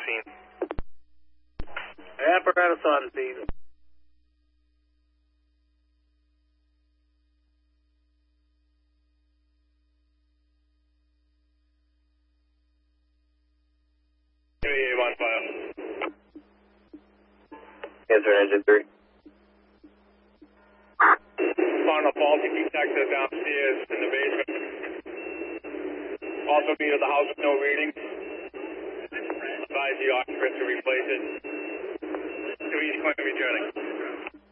scene. Apparatus on scene. On file. Answer engine 3. Found a faulty detector downstairs in the basement. Also meter the house with no reading. Advise the occupant to replace it. 2 East Clinton returning.